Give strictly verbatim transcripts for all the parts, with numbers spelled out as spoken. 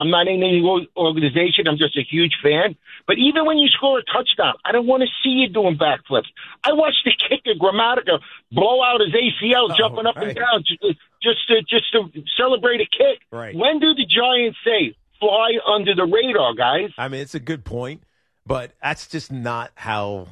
I'm not in any organization. I'm just a huge fan. But even when you score a touchdown, I don't want to see you doing backflips. I watched the kicker, Grammatica, blow out his A C L, oh, jumping up right. and down just to, just to just to celebrate a kick. Right. When do the Giants say, fly under the radar, guys? I mean, it's a good point, but that's just not how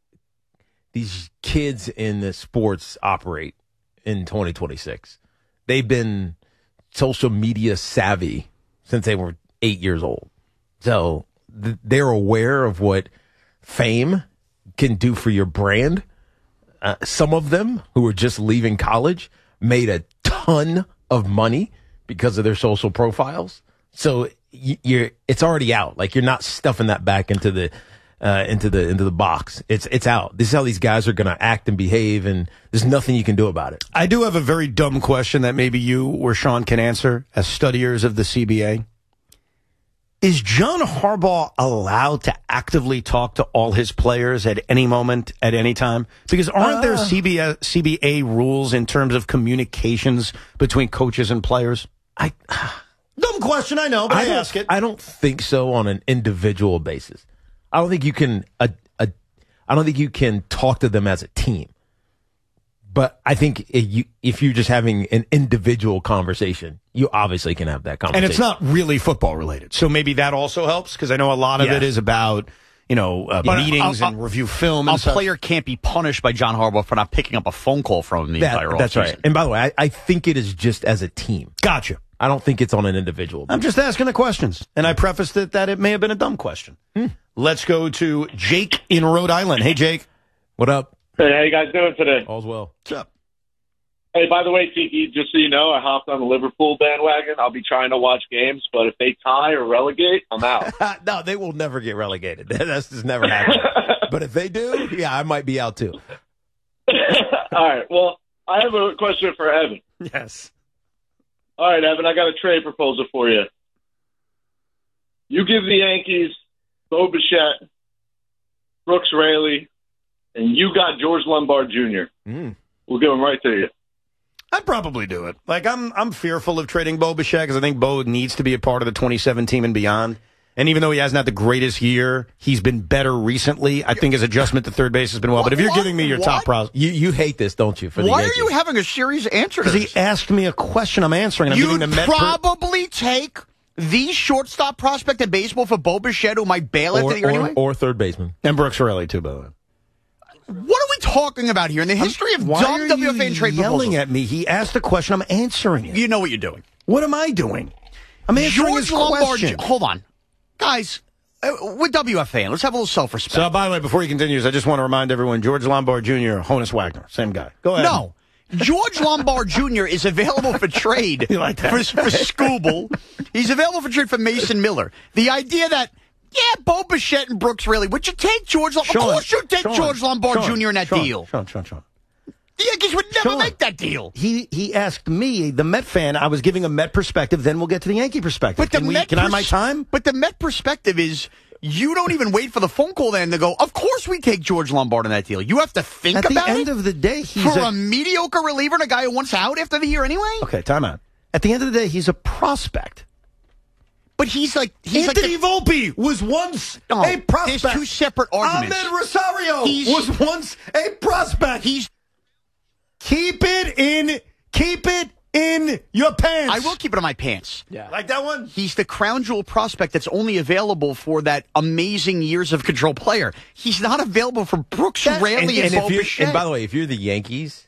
these kids in the sports operate in twenty twenty-six. They've been social media savvy since they were eight years old. So th- they're aware of what fame can do for your brand. Uh, some of them who are just leaving college made a ton of money because of their social profiles. So y- you're it's already out. Like, you're not stuffing that back into the uh, into the into the box. It's it's out. This is how these guys are going to act and behave, and there's nothing you can do about it. I do have a very dumb question that maybe you or Sean can answer as studiers of the C B A. Is John Harbaugh allowed to actively talk to all his players at any moment, at any time? Because aren't uh, there C B A, C B A rules in terms of communications between coaches and players? I dumb question, I know, but I, I ask it. I don't think so on an individual basis. I don't think you can. Uh, uh, I don't think you can talk to them as a team. But I think if, you, if you're just having an individual conversation, you obviously can have that conversation. And it's not really football related. So maybe that also helps, because I know a lot of yeah. it is about, you know, uh, meetings I'll, and review film. And and a player can't be punished by John Harbaugh for not picking up a phone call from him the that, entire That's offseason. right. And by the way, I, I think it is just as a team. Gotcha. I don't think it's on an individual basis. I'm just asking the questions. And I prefaced it that it may have been a dumb question. Hmm. Let's go to Jake in Rhode Island. Hey, Jake. What up? Hey, how you guys doing today? All's well. What's up? Hey, by the way, Tiki, just so you know, I hopped on the Liverpool bandwagon. I'll be trying to watch games, but if they tie or relegate, I'm out. No, they will never get relegated. That's just never happened. But if they do, yeah, I might be out too. All right. Well, I have a question for Evan. Yes. All right, Evan, I got a trade proposal for you. You give the Yankees Bo Bichette, Brooks Raley, and you got George Lombard Junior Mm. We'll give them right to you. I'd probably do it. Like, I'm I'm fearful of trading Bo Bichette because I think Bo needs to be a part of the twenty-seven team and beyond. And even though he hasn't had the greatest year, he's been better recently. I think his adjustment to third base has been well. But if you're What? giving me your What? top pros, You you hate this, don't you? For the Why Yankees? are you having a serious answer to because this? he asked me a question, I'm answering. I'm You'd giving the Met per- probably take the shortstop prospect in baseball for Bo Bichette, who might bail or, after the year or, anyway? or third baseman. and Brooks Raley too, by the way. What are we talking about here in the history of Why dumb are W F A you and trade yelling proposals? at me? He asked a question. I'm answering it. You know what you're doing. What am I doing? I'm answering George his Lombard. question. Hold on, guys. Uh, we're W F A. Let's have a little self-respect. So, by the way, before he continues, I just want to remind everyone, George Lombard Junior, Honus Wagner, same guy. Go ahead. No. George Lombard Junior is available for trade You like that? for, for Scooble. He's available for trade for Mason Miller. The idea that, yeah, Bo Bichette and Brooks Raley, would you take George Lombard? Of course you'd take Sean, George Lombard Sean, Junior in that Sean, deal. Sean, Sean, Sean. The Yankees would never Sean. make that deal. He he asked me, the Met fan, I was giving a Met perspective, then we'll get to the Yankee perspective. But the can we, Met can I have my pers- time? But the Met perspective is, you don't even wait for the phone call then to go, of course we take George Lombard in that deal. You have to think At the about end it of the day, he's for a, a mediocre reliever and a guy who wants out after the year anyway? Okay, time out. At the end of the day, he's a prospect. But he's like... he's Anthony like Volpe was once No, a prospect. there's two separate arguments. Ahmed Rosario He's- was once a prospect. He's... Keep it in, keep it in your pants. I will keep it on my pants. Yeah. Like that one? He's the crown jewel prospect that's only available for that amazing years of control player. He's not available for Brooks That- Raley and, and, Bo if you're, Bichette. and by the way, if you're the Yankees,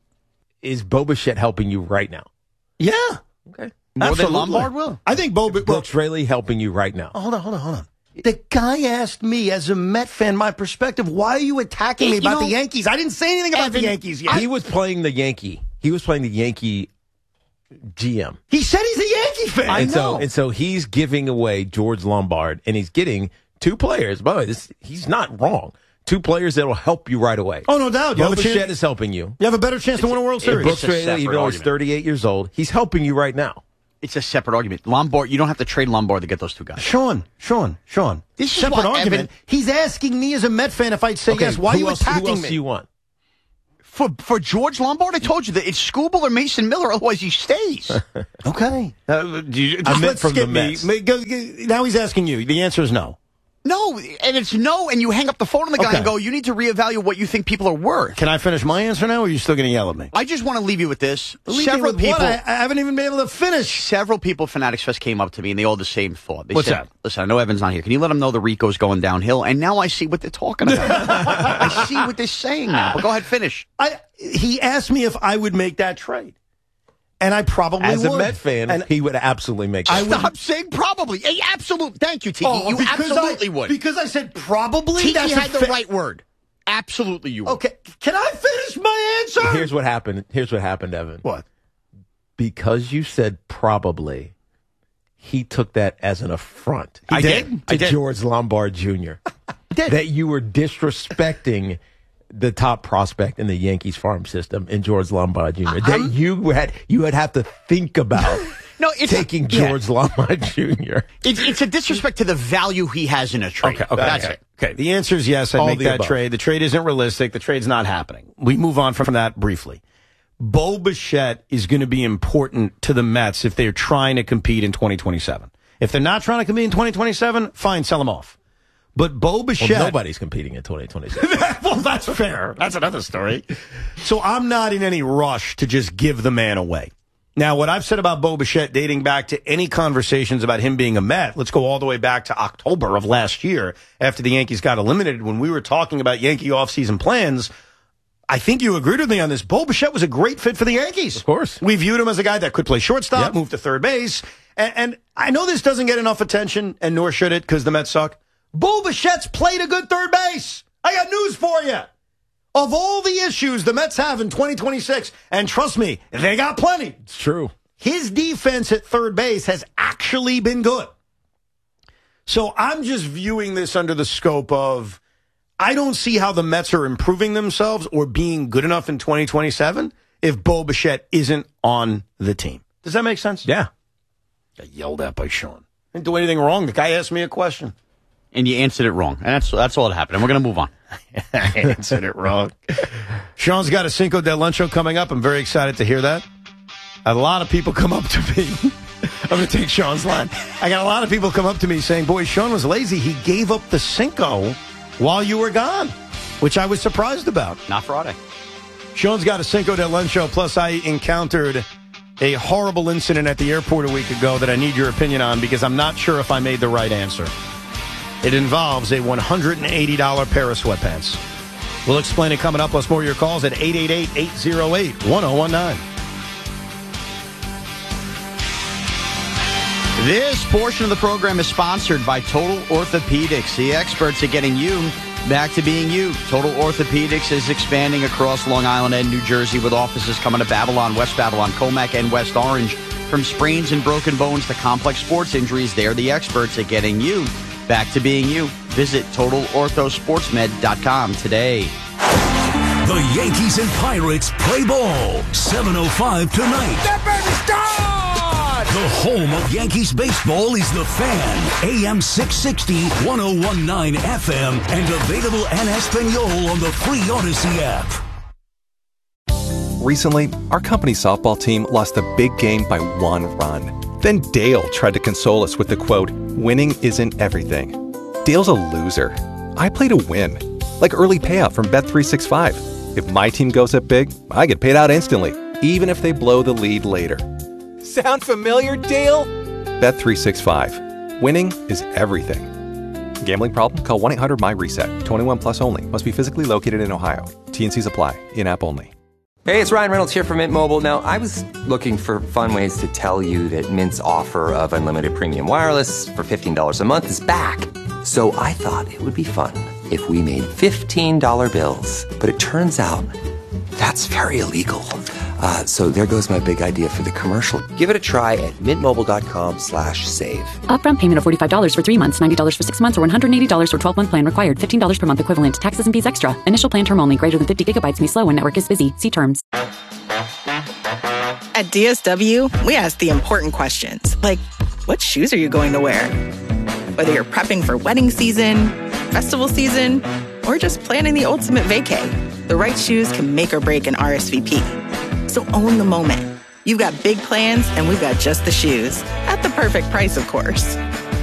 is Bo Bichette helping you right now? Yeah. Okay. More than Absolutely. Lombard will. I think Bo... Well, Brooks Raley helping you right now. Oh, hold on, hold on, hold on. The guy asked me, as a Met fan, my perspective, why are you attacking me You about know, the Yankees? I didn't say anything about Evan, the Yankees yet. He was playing the Yankee. He was playing the Yankee G M. He said he's a Yankee fan. I and so know. and so he's giving away George Lombard, and he's getting two players. By the way, this he's not wrong. Two players that will help you right away. Oh, no doubt. You Bo have, a Bichette chance, is helping you. you have a better chance to win a World And Series. Brooks It's a Raley, even separate though he's argument. thirty-eight years old, he's helping you right now. It's a separate argument. Lombard, you don't have to trade Lombard to get those two guys. Sean, Sean, Sean. This is separate why, argument. Evan- He's asking me as a Met fan if I'd say yes. Why are who you else, attacking who else me? do you want? For for George Lombard, I told you that it's Skubal or Mason Miller, otherwise he stays. Okay. Uh, you, I meant from the skip me. Mets. Me- go- go- Now he's asking you. The answer is no. No, and it's no, and you hang up the phone on the guy Okay. and go, you need to reevaluate what you think people are worth. Can I finish my answer now, or are you still going to yell at me? I just want to leave you with this. Leave me Several with people, what? I, I haven't even been able to finish. several people, Fanatics Fest came up to me and they all had the same thought. They What's said, that? Listen, I know Evan's not here. Can you let him know the Rico's going downhill? And now I see what they're talking about. I see what they're saying now. But go ahead, finish. I, he asked me if I would make that trade. And I probably As would. a Met fan, And he would absolutely make I that. would- Stop saying probably. Hey, absolute. Thank you, Tiki. Oh, you because absolutely I, would. Because I said probably. Tiki that's had a the fa- right word. Absolutely, you would. Okay, can I finish my answer? Here's what happened. Here's what happened, Evan. What? Because you said probably, he took that as an affront. I He did. To I did. George Lombard Junior did. That you were disrespecting the top prospect in the Yankees farm system in George Lombard Junior That I'm- you had you would have to think about No, it's taking George Lombard Junior It's, it's a disrespect to the value he has in a trade. Okay, okay, That's okay. it. Okay, the answer is yes, I'd All make the that above. trade. The trade isn't realistic. The trade's not happening. We move on from that briefly. Bo Bichette is going to be important to the Mets if they're trying to compete in twenty twenty-seven. If they're not trying to compete in twenty twenty-seven, fine, sell them off. But Bo Bichette... Well, nobody's competing in twenty twenty-seven. well, that's fair. That's another story. So I'm not in any rush to just give the man away. Now, what I've said about Bo Bichette dating back to any conversations about him being a Met, let's go all the way back to October of last year after the Yankees got eliminated when we were talking about Yankee offseason plans. I think you agreed with me on this. Bo Bichette was a great fit for the Yankees. Of course. We viewed him as a guy that could play shortstop, Yep. move to third base. And, and I know this doesn't get enough attention, and nor should it because the Mets suck. Bo Bichette's played a good third base. I got news for you. Of all the issues the Mets have in twenty twenty-six, and trust me, they got plenty. It's true. His defense at third base has actually been good. So I'm just viewing this under the scope of I don't see how the Mets are improving themselves or being good enough in twenty twenty-seven if Bo Bichette isn't on the team. Does that make sense? Yeah. Got yelled at by Sean. Didn't do anything wrong. The guy asked me a question. And you answered it wrong. And that's that's all that happened. And we're going to move on. I answered it wrong. Sean's got a Cinco de Luncho coming up. I'm very excited to hear that. A lot of people come up to me. I'm going to take Sean's line. I got a lot of people come up to me saying, boy, Sean was lazy. He gave up the Cinco while you were gone, which I was surprised about. Not Friday. Sean's got a Cinco de Luncho. Plus, I encountered a horrible incident at the airport a week ago that I need your opinion on because I'm not sure if I made the right answer. It involves a one hundred eighty dollars pair of sweatpants. We'll explain it coming up, plus more of your calls at eight eight eight, eight oh eight, one oh one nine. This portion of the program is sponsored by Total Orthopedics, the experts at getting you back to being you. Total Orthopedics is expanding across Long Island and New Jersey with offices coming to Babylon, West Babylon, Comac, and West Orange. From sprains and broken bones to complex sports injuries, they're the experts at getting you back to being you. Visit total ortho sports med dot com today. The Yankees and Pirates play ball. seven oh five tonight. That baby's gone! The home of Yankees baseball is The Fan. A M six sixty, ten nineteen F M, and available en Espanol on the free Odyssey app. Recently, our company's softball team lost a big game by one run. Then Dale tried to console us with the quote, "Winning isn't everything." Dale's a loser. I play to win. Like early payout from Bet three sixty-five. If my team goes up big, I get paid out instantly, even if they blow the lead later. Sound familiar, Dale? Bet three sixty-five. Winning is everything. Gambling problem? Call one eight hundred my reset. twenty-one plus only. Must be physically located in Ohio. T and C's apply. In-app only. Hey, it's Ryan Reynolds here from Mint Mobile. Now, I was looking for fun ways to tell you that Mint's offer of unlimited premium wireless for fifteen dollars a month is back. So I thought it would be fun if we made fifteen dollar bills. But it turns out that's very illegal. Uh, so there goes my big idea for the commercial. Give it a try at mintmobile.com slash save. Upfront payment of forty-five dollars for three months, ninety dollars for six months, or one hundred eighty dollars for twelve-month plan required. fifteen dollars per month equivalent. Taxes and fees extra. Initial plan term only. Greater than fifty gigabytes may slow when network is busy. See terms. At D S W, we ask the important questions, like what shoes are you going to wear? Whether you're prepping for wedding season, festival season, or just planning the ultimate vacay, The right shoes can make or break an R S V P. So own the moment. You've got big plans, and we've got just the shoes. At the perfect price, of course.